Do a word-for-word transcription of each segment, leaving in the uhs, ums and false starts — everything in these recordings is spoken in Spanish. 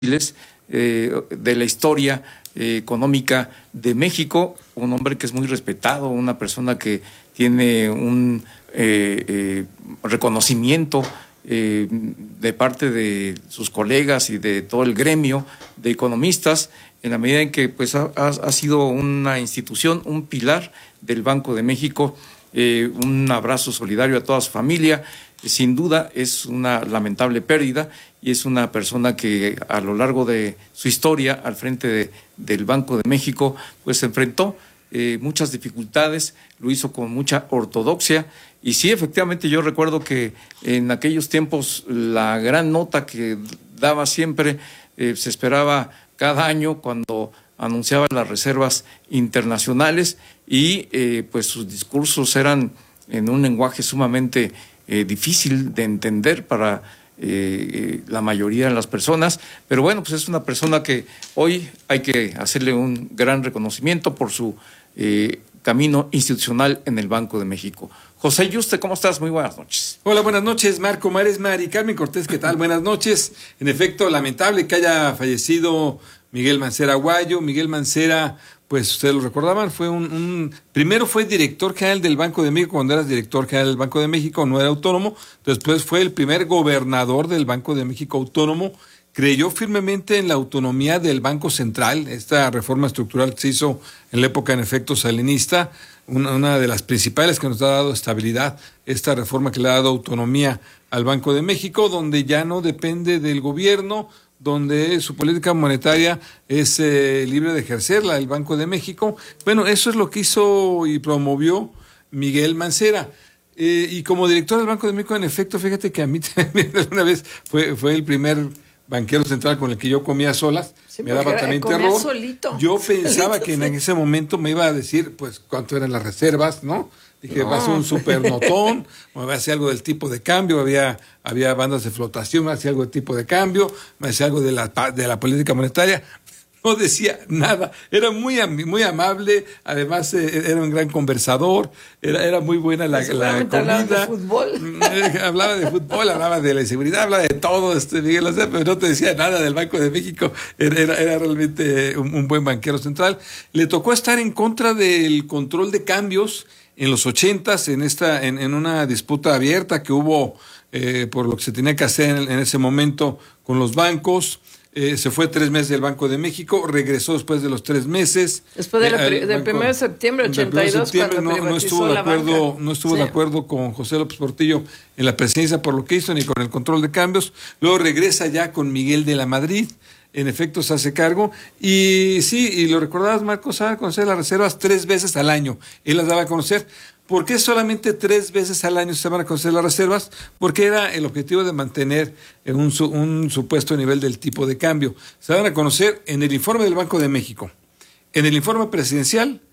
eh, de la historia eh, económica de México, un hombre que es muy respetado, una persona que tiene un eh, eh, reconocimiento eh, de parte de sus colegas y de todo el gremio de economistas, en la medida en que pues ha, ha sido una institución, un pilar del Banco de México. Eh, un abrazo solidario a toda su familia. Sin duda es una lamentable pérdida y es una persona que a lo largo de su historia al frente de, del Banco de México pues enfrentó eh, muchas dificultades, lo hizo con mucha ortodoxia. Y sí, efectivamente, yo recuerdo que en aquellos tiempos la gran nota que daba siempre eh, se esperaba cada año cuando anunciaba las reservas internacionales y eh, pues sus discursos eran en un lenguaje sumamente eh, difícil de entender para eh, la mayoría de las personas, pero bueno, pues es una persona que hoy hay que hacerle un gran reconocimiento por su eh, camino institucional en el Banco de México. José Yuste, ¿cómo estás? Muy buenas noches. Hola, buenas noches, Marco Maresmar y Carmen Cortés, ¿qué tal? Buenas noches. En efecto, lamentable que haya fallecido Miguel Mancera Aguayo. Miguel Mancera, pues ustedes lo recordaban, fue un, un... Primero fue director general del Banco de México, cuando eras director general del Banco de México, no era autónomo. Después fue el primer gobernador del Banco de México autónomo. Creyó firmemente en la autonomía del Banco Central. Esta reforma estructural que se hizo en la época, en efecto, salinista, una, una de las principales que nos ha dado estabilidad, esta reforma que le ha dado autonomía al Banco de México, donde ya no depende del gobierno, donde su política monetaria es eh, libre de ejercerla, el Banco de México. Bueno, eso es lo que hizo y promovió Miguel Mancera. Eh, y como director del Banco de México, en efecto, fíjate que a mí también una vez fue, fue el primer banquero central con el que yo comía solas. Sí, me daba también terror. Solito. Yo pensaba que en ese momento me iba a decir, pues, cuánto eran las reservas, ¿no? Dije, no. Va a ser un super notón, me va a hacer algo del tipo de cambio, había había bandas de flotación, me hacía algo del tipo de cambio, me hacía algo de la, de la política monetaria. No decía nada, era muy muy amable, además eh, era un gran conversador, era era muy buena la, la comida. Hablaba de fútbol. hablaba de fútbol, hablaba de la inseguridad, hablaba de todo, este Miguel, o sea, pero no te decía nada del Banco de México, era, era, era realmente un, un buen banquero central. Le tocó estar en contra del control de cambios en los ochentas, en esta, en, en una disputa abierta que hubo eh, por lo que se tenía que hacer en, en ese momento con los bancos. Eh, se fue tres meses del Banco de México, regresó después de los tres meses. Después de la, eh, del primero de septiembre de ochenta y dos, septiembre, cuando no, no estuvo de acuerdo, no estuvo sí. de acuerdo con José López Portillo en la presidencia por lo que hizo, ni con el control de cambios. Luego regresa ya con Miguel de la Madrid. En efecto, se hace cargo. Y sí, y lo recordabas, Marcos, daba a conocer las reservas tres veces al año. Él las daba a conocer. ¿Por qué solamente tres veces al año se van a conocer las reservas? Porque era el objetivo de mantener un, un supuesto nivel del tipo de cambio. Se van a conocer en el informe del Banco de México, en el informe presidencial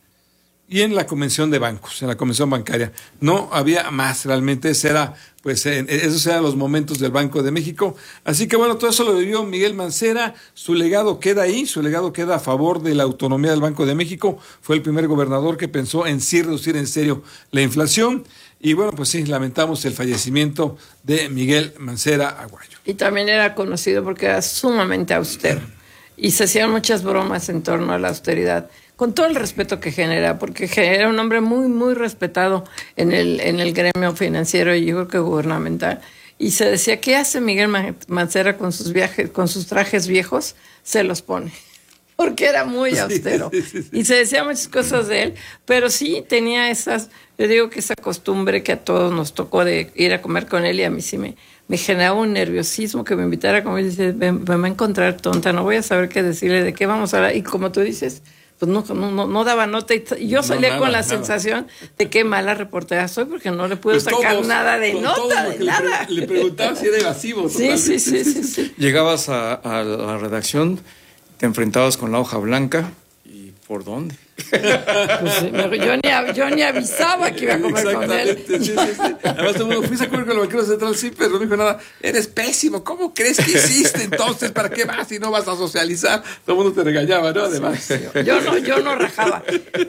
y en la Convención de Bancos, en la Convención Bancaria. No había más, realmente ese era, pues, eh, esos eran los momentos del Banco de México. Así que bueno, todo eso lo vivió Miguel Mancera, su legado queda ahí, su legado queda a favor de la autonomía del Banco de México. Fue el primer gobernador que pensó en sí reducir en serio la inflación. Y bueno, pues sí, lamentamos el fallecimiento de Miguel Mancera Aguayo. Y también era conocido porque era sumamente austero. Y se hacían muchas bromas en torno a la austeridad, con todo el respeto que genera, porque era un hombre muy, muy respetado en el, en el gremio financiero y yo creo que gubernamental. Y se decía, ¿qué hace Miguel Mancera con sus viajes, con sus trajes viejos? Se los pone, porque era muy austero. Sí, sí, sí. Y se decía muchas cosas de él, pero sí tenía esas, yo digo que esa costumbre que a todos nos tocó de ir a comer con él, y a mí sí me, me generaba un nerviosismo que me invitara a comer y dice, me, me va a encontrar tonta, no voy a saber qué decirle, de qué vamos a hablar. Y como tú dices, pues no, no, no daba nota. Y yo salía no, nada, con la nada. sensación de qué mala reportera soy, porque no le puedo pues sacar todos, nada de nota, de nada. Le, le preguntaba si era evasivo. Sí, sí, sí, sí, sí. Llegabas a, a la redacción, te enfrentabas con la hoja blanca y ¿Por dónde? Pues, yo, ni, yo ni avisaba que iba a comer con él. Sí, sí, sí. Además, todo el mundo, fuiste a comer con el banquero central, sí, pero no me dijo nada. Eres pésimo, ¿cómo crees que hiciste entonces? ¿Para qué vas si no vas a socializar? Todo el mundo te regañaba, ¿no? Además. Sí, sí. Yo no, yo no rajaba.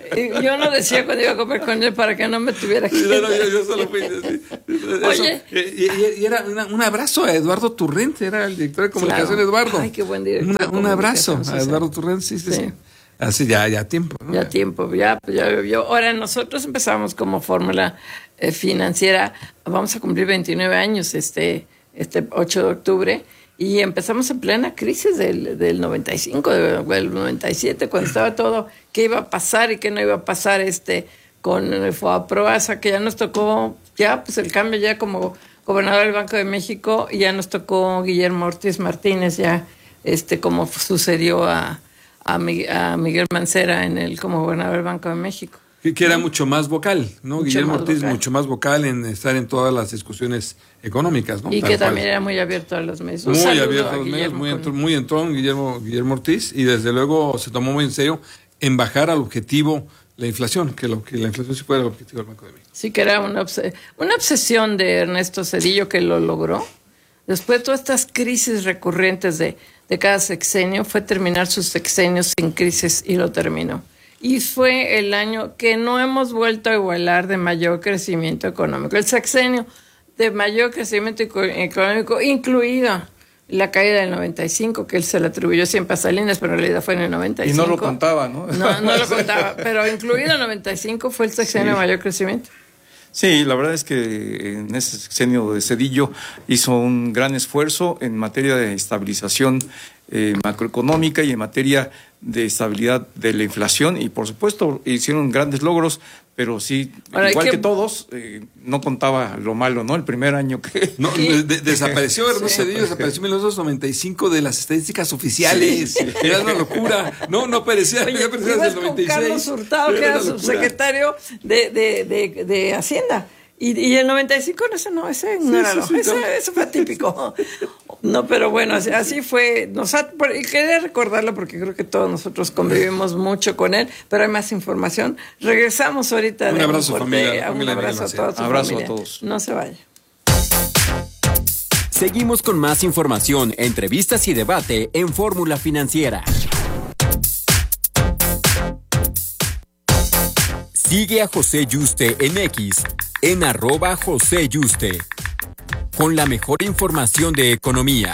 Yo no decía cuando iba a comer con él para que no me tuviera que... No, no, yo, yo solo fui... Sí. Oye. Y, y, y era una, un abrazo a Eduardo Turrent, era el director de comunicación, claro. Eduardo. Ay, qué buen director. Una, un abrazo a Eduardo Turrent, sí, sí, sí. sí. Así ya, ya tiempo, ¿no? Ya tiempo, ya, ya yo. Ahora nosotros empezamos como fórmula eh, financiera, vamos a cumplir veintinueve años este, este ocho de octubre, y empezamos en plena crisis del, del noventa y cinco, del noventa y siete, cuando estaba todo, qué iba a pasar y qué no iba a pasar este con el FOAPROASA, que ya nos tocó, ya pues el cambio ya como gobernador del Banco de México, y ya nos tocó Guillermo Ortiz Martínez, ya este como sucedió a... A Miguel Mancera en el como gobernador del Banco de México. Que, que era mucho más vocal, ¿no? Mucho Guillermo más Ortiz vocal. mucho más vocal en estar en todas las discusiones económicas, ¿no? Y Tal que cual. también era muy abierto a los medios. Un Muy saludo abierto a a los medios, Guillermo muy, con- entró, muy entrón Guillermo, Guillermo Ortiz, y desde luego se tomó muy en serio en bajar al objetivo la inflación, que, lo, que la inflación sí fuera el objetivo del Banco de México. Sí, que era una, obse- una obsesión de Ernesto Zedillo que lo logró. Después de todas estas crisis recurrentes de, de cada sexenio, fue terminar sus sexenios sin crisis y lo terminó. Y fue el año que no hemos vuelto a igualar de mayor crecimiento económico. El sexenio de mayor crecimiento eco- económico, incluida la caída del noventa y cinco, que él se le atribuyó siempre a Salinas, pero en realidad fue en el noventa y Y cinco. no lo contaba, ¿no? No, no lo contaba, pero incluido el noventa y cinco fue el sexenio Sí. de mayor crecimiento. Sí, la verdad es que en ese sexenio de Zedillo hizo un gran esfuerzo en materia de estabilización eh, macroeconómica y en materia de estabilidad de la inflación, y por supuesto hicieron grandes logros, pero sí, Ahora, igual hay que, que- todos, eh, no contaba lo malo, ¿no? El primer año que... No, Sí. de- de- desapareció Ernesto Sí. Zedillo, desapareció en mil novecientos noventa y cinco de las estadísticas oficiales. Era una locura. No, no aparecía, Oye, ya aparecía ibas desde el con noventa y seis. Carlos Hurtado, que Era era una locura. subsecretario de, de, de, de Hacienda. Y, y el noventa y cinco, no, ese no, ese no Sí, era sí, lo, sí, ese, no. ese fue atípico. No, pero bueno, así, así fue. Nos ha- por- y quería recordarlo porque creo que todos nosotros convivimos mucho con él, pero hay más información. Regresamos ahorita. Un de abrazo, corte, familia, a Un familia de abrazo a Miguel toda su Abrazo a familia. todos. No se vaya. Seguimos con más información, entrevistas y debate en Fórmula Financiera. Sigue a José Yuste en X, en arroba José Yuste, con la mejor información de economía.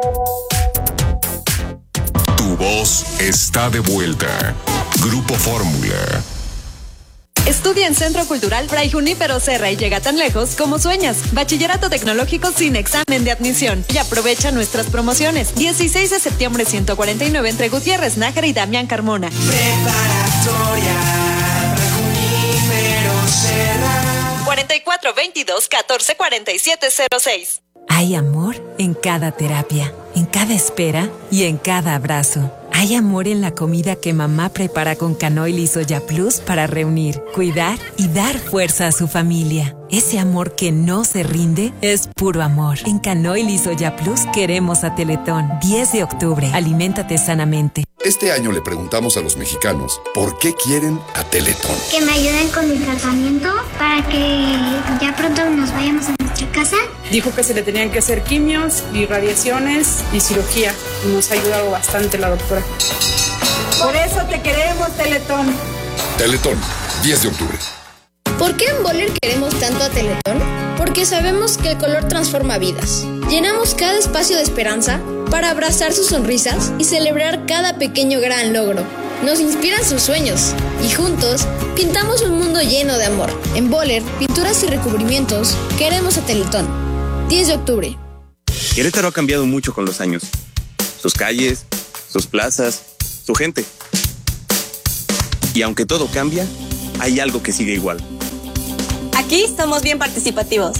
Tu voz está de vuelta. Grupo Fórmula. Estudia en Centro Cultural Fray Junípero Serra y llega tan lejos como sueñas. Bachillerato tecnológico sin examen de admisión. Y aprovecha nuestras promociones. dieciséis de septiembre ciento cuarenta y nueve entre Gutiérrez Nájera y Damián Carmona. Preparatoria Junípero Serra. cuarenta y cuatro veintidós catorce cuarenta y siete cero seis. Hay amor en cada terapia, en cada espera y en cada abrazo. Hay amor en la comida que mamá prepara con Canoil y Soya Plus para reunir, cuidar y dar fuerza a su familia. Ese amor que no se rinde es puro amor. En Canoil y Soya Plus queremos a Teletón. diez de octubre. Aliméntate sanamente. Este año le preguntamos a los mexicanos por qué quieren a Teletón. Que me ayuden con mi tratamiento para que ya pronto nos vayamos a nuestra casa. Dijo que se le tenían que hacer quimios y radiaciones y cirugía. Y nos ha ayudado bastante la doctora. Por eso te queremos, Teletón. Teletón, diez de octubre. ¿Por qué en Boller queremos tanto a Teletón? Porque sabemos que el color transforma vidas. Llenamos cada espacio de esperanza para abrazar sus sonrisas y celebrar cada pequeño gran logro. Nos inspiran sus sueños y juntos pintamos un mundo lleno de amor. En Boller, pinturas y recubrimientos, queremos a Teletón. diez de octubre. Querétaro ha cambiado mucho con los años. Sus calles, sus plazas, su gente. Y aunque todo cambia, hay algo que sigue igual. Aquí somos bien participativos.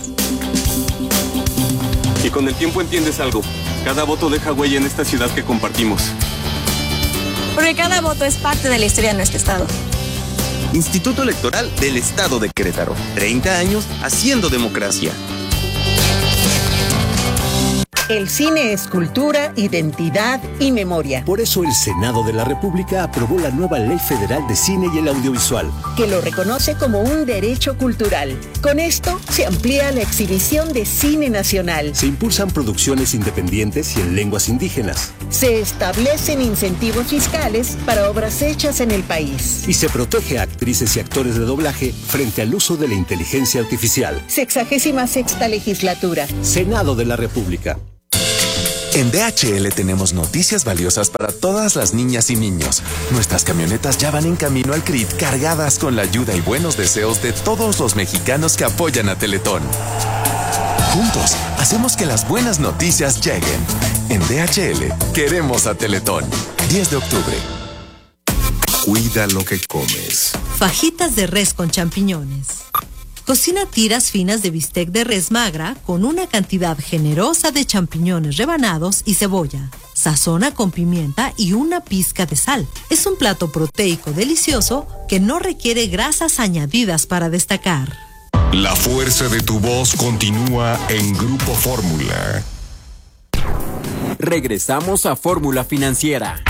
Y con el tiempo entiendes algo. Cada voto deja huella en esta ciudad que compartimos. Porque cada voto es parte de la historia de nuestro estado. Instituto Electoral del Estado de Querétaro. treinta años haciendo democracia. El cine es cultura, identidad y memoria. Por eso el Senado de la República aprobó la nueva Ley Federal de Cine y el Audiovisual, que lo reconoce como un derecho cultural. Con esto se amplía la exhibición de cine nacional. Se impulsan producciones independientes y en lenguas indígenas. Se establecen incentivos fiscales para obras hechas en el país. Y se protege a actrices y actores de doblaje frente al uso de la inteligencia artificial. Sexagésima sexta legislatura. Senado de la República. En D H L tenemos noticias valiosas para todas las niñas y niños. Nuestras camionetas ya van en camino al C R I T cargadas con la ayuda y buenos deseos de todos los mexicanos que apoyan a Teletón. Juntos, hacemos que las buenas noticias lleguen. En D H L, queremos a Teletón. diez de octubre. Cuida lo que comes. Fajitas de res con champiñones. Cocina tiras finas de bistec de res magra con una cantidad generosa de champiñones rebanados y cebolla. Sazona con pimienta y una pizca de sal. Es un plato proteico delicioso que no requiere grasas añadidas para destacar. La fuerza de tu voz continúa en Grupo Fórmula. Regresamos a Fórmula Financiera.